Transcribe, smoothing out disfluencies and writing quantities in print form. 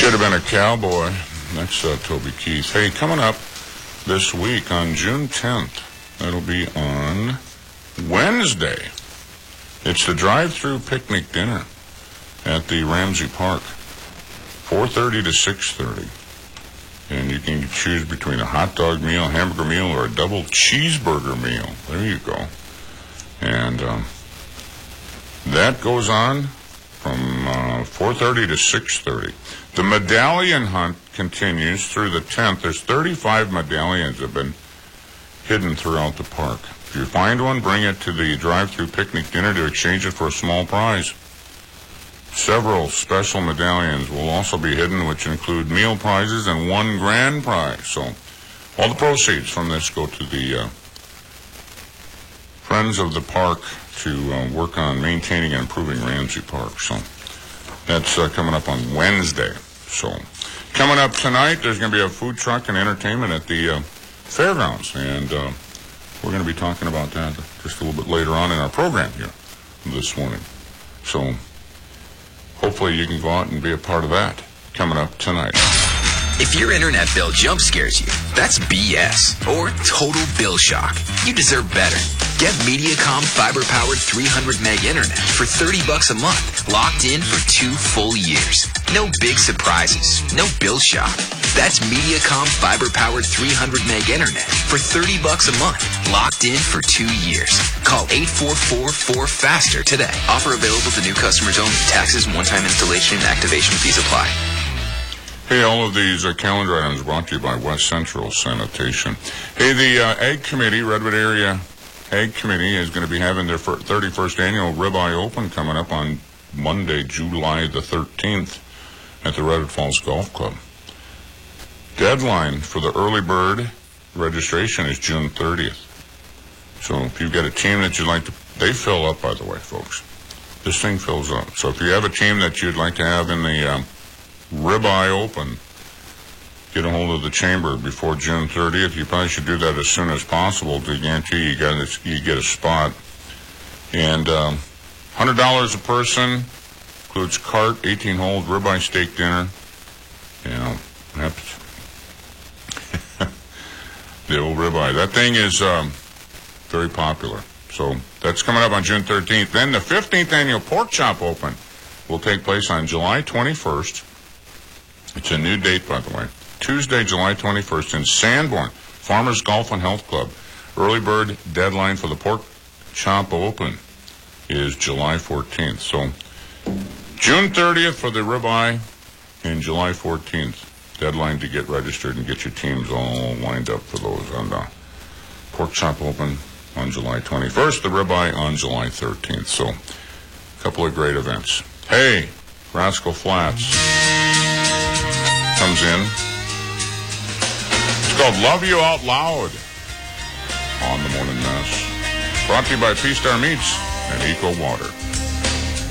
Should have been a cowboy. That's Toby Keith. Hey, coming up this week on June 10th, that'll be on Wednesday. It's the drive-through picnic dinner at the Ramsey Park, 4:30 to 6:30. And you can choose between a hot dog meal, hamburger meal, or a double cheeseburger meal. There you go. And that goes on from 4:30 to 6:30. The medallion hunt continues through the 10th. There's 35 medallions that have been hidden throughout the park. If you find one, bring it to the drive-through picnic dinner to exchange it for a small prize. Several special medallions will also be hidden, which include meal prizes and one grand prize. So all the proceeds from this go to the Friends of the Park to work on maintaining and improving Ramsey Park. So that's coming up on Wednesday. So coming up tonight, there's going to be a food truck and entertainment at the fairgrounds, and we're going to be talking about that just a little bit later on in our program here this morning. So hopefully you can go out and be a part of that coming up tonight. If your internet bill jump scares you, that's BS or total bill shock. You deserve better. Get Mediacom fiber-powered 300 meg internet for $30 a month, locked in for 2 full years. No big surprises, no bill shock. That's Mediacom fiber-powered 300 meg internet for $30 a month, locked in for 2 years. Call 844-4FASTER today. Offer available to new customers only. Taxes, one-time installation, and activation fees apply. Hey, all of these calendar items brought to you by West Central Sanitation. Hey, the Ag Committee, Redwood Area Ag Committee, is going to be having their 31st annual Ribeye Open coming up on Monday, July the 13th at the Redwood Falls Golf Club. Deadline for the early bird registration is June 30th. So if you've got a team that you'd like to... They fill up, by the way, folks. This thing fills up. So if you have a team that you'd like to have in the Ribeye Open, get a hold of the chamber before June 30th. You probably should do that as soon as possible to guarantee you get a spot. And $100 a person, includes cart, 18-hole ribeye steak dinner. The old ribeye. That thing is very popular. So that's coming up on June 13th. Then the 15th annual Pork Chop Open will take place on July 21st. It's a new date, by the way. Tuesday, July 21st in Sanborn, Farmers Golf and Health Club. Early bird deadline for the Pork Chop Open is July 14th. So June 30th for the ribeye and July 14th. Deadline to get registered and get your teams all lined up for those. On the Pork Chop Open on July 21st, the ribeye on July 13th. So a couple of great events. Hey, Rascal Flatts comes in. It's called Love You Out Loud on the Morning Mess. Brought to you by P-Star Meats and Eco Water.